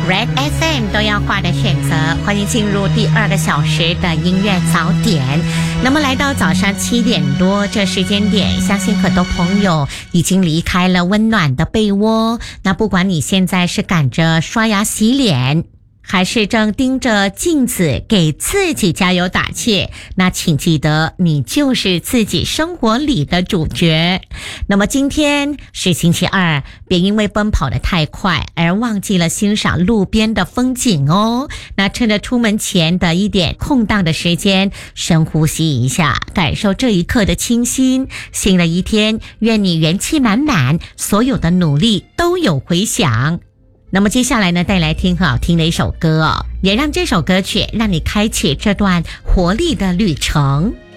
Red FM 都要挂的选择，欢迎进入第2个小时的音乐早点。那么来到早上7点多这时间点，相信很多朋友已经离开了温暖的被窝。那不管你现在是赶着刷牙洗脸，还是正盯着镜子给自己加油打气，那请记得你就是自己生活里的主角。那么今天是星期二，别因为奔跑得太快而忘记了欣赏路边的风景哦。那趁着出门前的一点空档的时间，深呼吸一下，感受这一刻的清新。新的一天，愿你元气满满，所有的努力都有回响。那么接下来呢，带来听很好听的一首歌哦，也让这首歌曲让你开启这段活力的旅程。